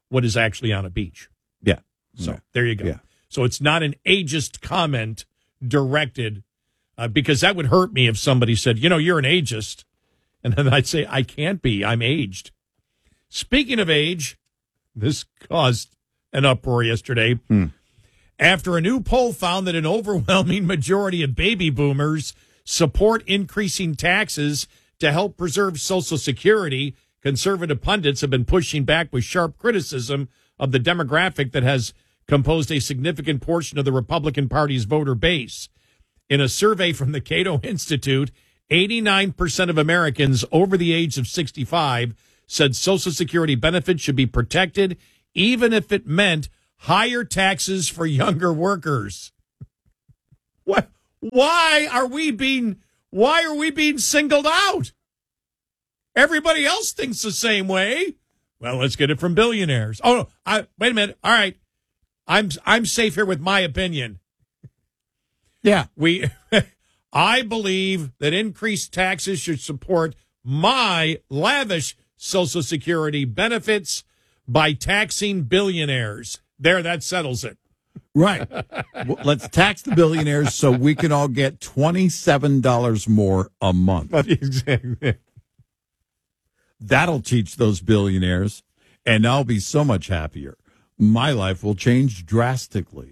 what is actually on a beach. Yeah. So there you go. Yeah. So it's not an ageist comment directed, because that would hurt me if somebody said, you're an ageist. And then I'd say, I can't be. I'm aged. Speaking of age, this caused an uproar yesterday. After a new poll found that an overwhelming majority of baby boomers support increasing taxes to help preserve Social Security, conservative pundits have been pushing back with sharp criticism of the demographic that has composed a significant portion of the Republican Party's voter base. In a survey from the Cato Institute, 89% of Americans over the age of 65 said Social Security benefits should be protected, even if it meant higher taxes for younger workers. What? Why are we being singled out? Everybody else thinks the same way. Well, let's get it from billionaires. Oh, no, wait a minute. All right. I'm safe here with my opinion. Yeah. I believe that increased taxes should support my lavish Social Security benefits by taxing billionaires. There, that settles it. Right. Well, let's tax the billionaires so we can all get $27 more a month. Exactly. That'll teach those billionaires, and I'll be so much happier. My life will change drastically.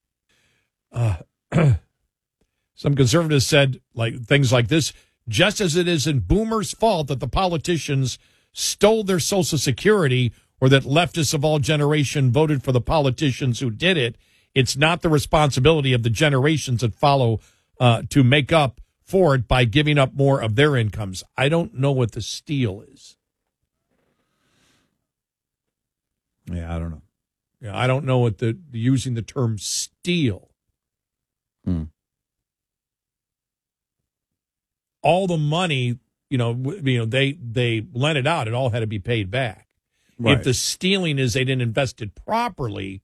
Some conservatives said things like this: just as it isn't boomers' fault that the politicians stole their Social Security, or that leftists of all generation voted for the politicians who did it, it's not the responsibility of the generations that follow to make up for it by giving up more of their incomes. I don't know what the steal is. Yeah, I don't know. Yeah, I don't know what using the term steal. All the money, they lent it out. It all had to be paid back. Right. If the stealing is they didn't invest it properly,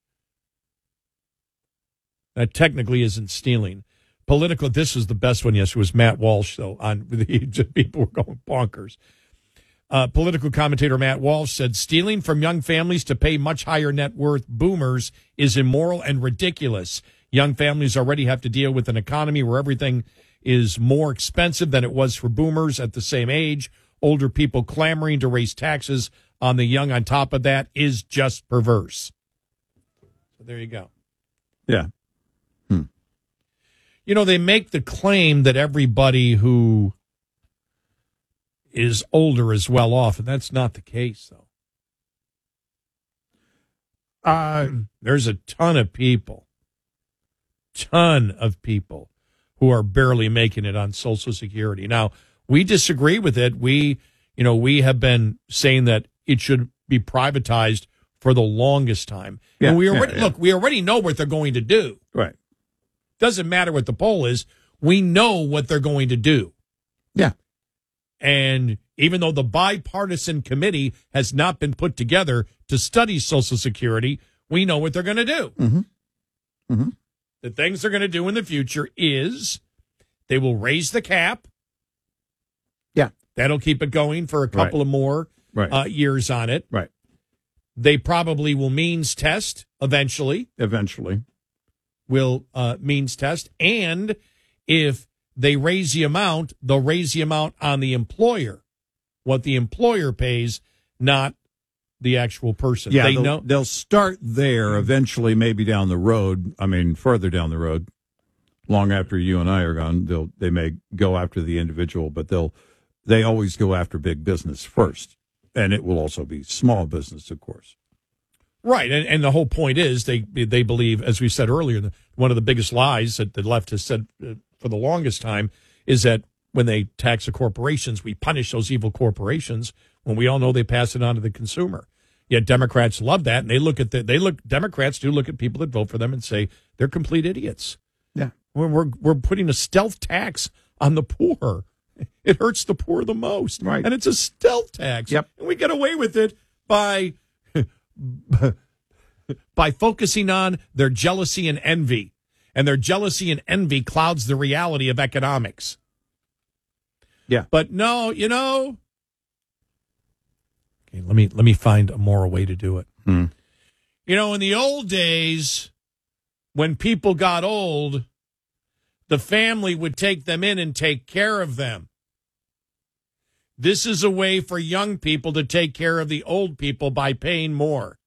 that technically isn't stealing. Political, this was the best one, yes, it was Matt Walsh, though, on the people were going bonkers. Political commentator Matt Walsh said, stealing from young families to pay much higher net worth boomers is immoral and ridiculous. Young families already have to deal with an economy where everything is more expensive than it was for boomers at the same age. Older people clamoring to raise taxes on the young on top of that is just perverse. So there you go. Yeah. They make the claim that everybody who is older is well off, and that's not the case, though. There's a ton of people who are barely making it on Social Security. Now, we disagree with it. We have been saying that it should be privatized for the longest time. Yeah, and we already know what they're going to do. Right. Doesn't matter what the poll is. We know what they're going to do. Yeah. And even though the bipartisan committee has not been put together to study Social Security, we know what they're going to do. The things they're going to do in the future is they will raise the cap. Yeah. That'll keep it going for a couple of more years on it. Right. They probably will means test eventually. Will means test. And if they raise the amount, they'll raise the amount on the employer, what the employer pays, not the actual person. Yeah, they'll start there eventually, maybe down the road. I mean, further down the road, long after you and I are gone, they may go after the individual, but they always go after big business first. And it will also be small business, of course. Right, and the whole point is they believe, as we said earlier, one of the biggest lies that the left has said for the longest time is that when they tax the corporations, we punish those evil corporations, when we all know they pass it on to the consumer. Yet Democrats love that, and Democrats do look at people that vote for them and say they're complete idiots. Yeah, we're putting a stealth tax on the poor. It hurts the poor the most, right? And it's a stealth tax. Yep, and we get away with it by focusing on their jealousy and envy. And their jealousy and envy clouds the reality of economics. Yeah. But no, okay, let me find a moral way to do it. You know, in the old days, when people got old, the family would take them in and take care of them. This is a way for young people to take care of the old people by paying more.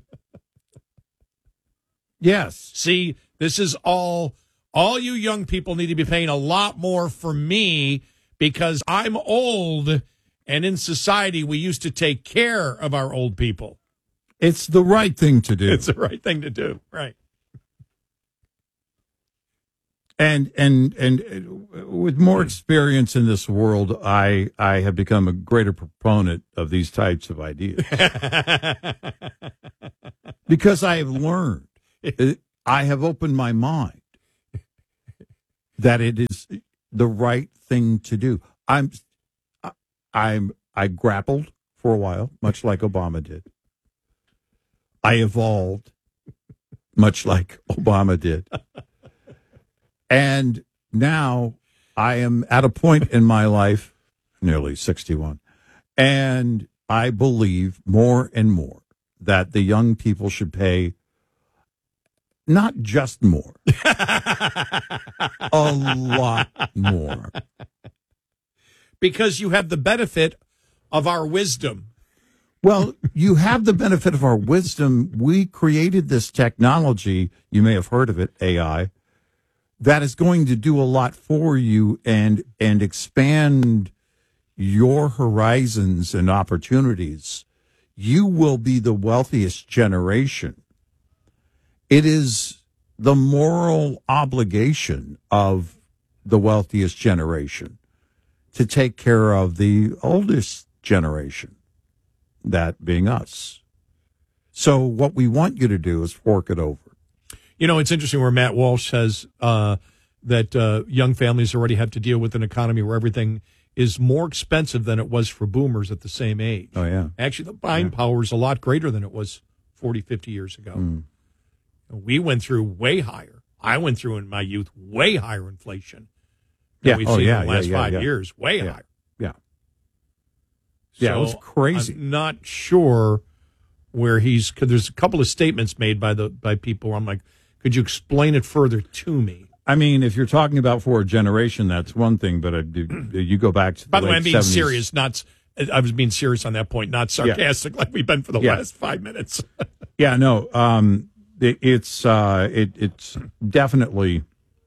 Yes. See, this is all you young people need to be paying a lot more for me because I'm old, and in society we used to take care of our old people. It's the right thing to do. It's the right thing to do, right. And with more experience in this world, I have become a greater proponent of these types of ideas. Because I have learned, I have opened my mind that it is the right thing to do. I grappled for a while, much like Obama did. I evolved, much like Obama did. And now I am at a point in my life, nearly 61, and I believe more and more that the young people should pay not just more, a lot more. Because you have the benefit of our wisdom. Well, you have the benefit of our wisdom. We created this technology, you may have heard of it, AI, that is going to do a lot for you and expand your horizons and opportunities. You will be the wealthiest generation. It is the moral obligation of the wealthiest generation to take care of the oldest generation, that being us. So what we want you to do is fork it over. You know, it's interesting where Matt Walsh says that young families already have to deal with an economy where everything is more expensive than it was for boomers at the same age. Oh, yeah. Actually, the buying power is a lot greater than it was 40, 50 years ago. We went through way higher. I went through in my youth way higher inflation than we've seen in the last 5 years. Way higher. Yeah. So Yeah, it was crazy. I'm not sure where cause there's a couple of statements made by people where I'm like, could you explain it further to me? I mean, if you're talking about for a generation, that's one thing, but you go back to By the way, late I'm being 70s. serious, I was being serious on that point, not sarcastic like we've been for the last 5 minutes. Yeah, no, it's definitely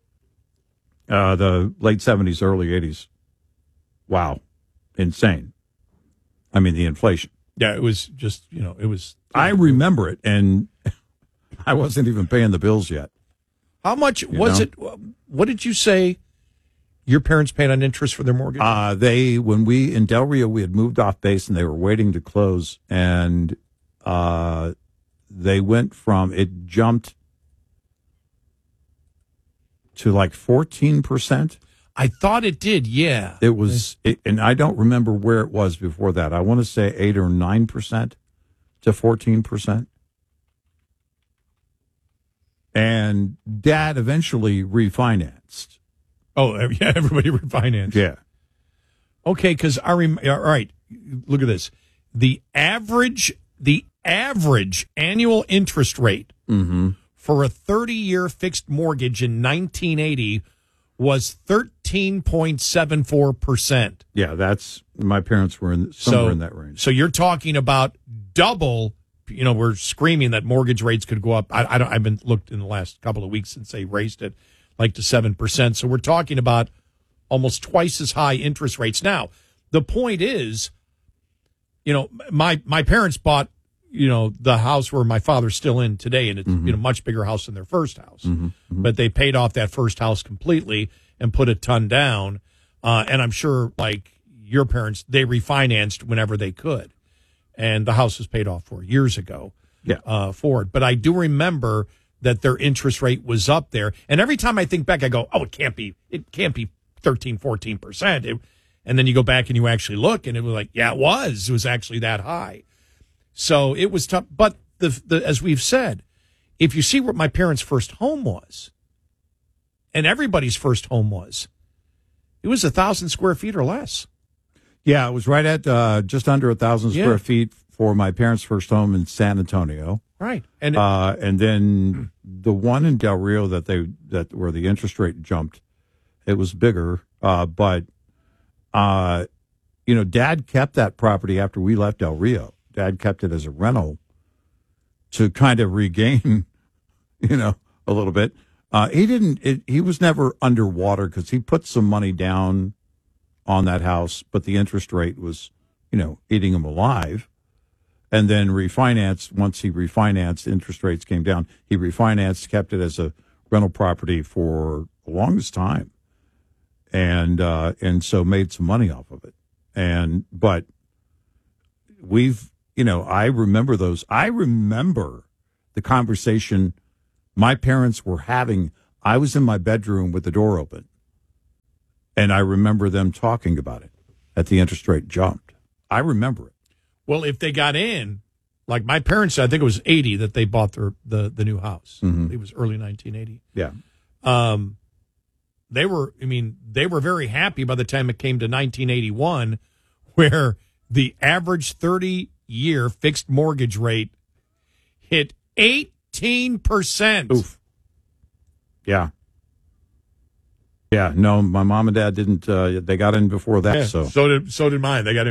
the late 70s, early 80s. Wow. Insane. I mean, the inflation. Yeah, it was just, it was. I remember it, and I wasn't even paying the bills yet. How much was it? What did you say your parents paid on interest for their mortgage? In Del Rio, we had moved off base and they were waiting to close, and they went from, it jumped to like 14%. I thought it did, yeah. It was, and I don't remember where it was before that. I want to say 8 or 9% to 14%. And Dad eventually refinanced. Oh, yeah, everybody refinanced. Yeah. Okay, because all right, look at this. The average annual interest rate for a 30-year fixed mortgage in 1980 was 13.74%. Yeah, my parents were somewhere in that range. So you're talking about double. We're screaming that mortgage rates could go up. I haven't looked in the last couple of weeks since they raised it like to 7%. So we're talking about almost twice as high interest rates. Now, the point is, my parents bought, the house where my father's still in today, and it's a much bigger house than their first house. But they paid off that first house completely and put a ton down. And I'm sure, like your parents, they refinanced whenever they could. And the house was paid off for years ago for it. But I do remember that their interest rate was up there. And every time I think back, I go, oh, it can't be 13, 14%. And then you go back and you actually look, and it was like, yeah, it was. It was actually that high. So it was tough. But as we've said, if you see what my parents' first home was, and everybody's first home was, it was 1,000 square feet or less. Yeah, it was right at just under 1,000 square feet, for my parents' first home in San Antonio. Right. And then the one in Del Rio where the interest rate jumped, it was bigger. But Dad kept that property after we left Del Rio. Dad kept it as a rental to kind of regain, a little bit. He was never underwater because he put some money down on that house, but the interest rate was, eating him alive. And then refinanced. Once he refinanced, interest rates came down. He refinanced, kept it as a rental property for the longest time, and so made some money off of it. But we've, I remember those. I remember the conversation my parents were having. I was in my bedroom with the door open, and I remember them talking about it that the interest rate jumped. I remember it. Well, if they got in, like my parents, I think it was 80 that they bought the new house. Mm-hmm. It was early 1980. Yeah. They were very happy by the time it came to 1981, where the average 30-year fixed mortgage rate hit 18%. Oof. Yeah. Yeah. No, my mom and dad didn't. They got in before that. Yeah, so did mine. They got in